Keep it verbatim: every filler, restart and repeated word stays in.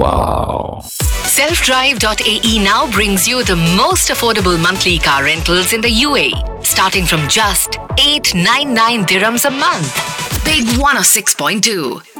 Wow. Selfdrive dot A E now brings you the most affordable monthly car rentals in the U A E, starting from just eight hundred ninety-nine dirhams a month. Big one oh six point two.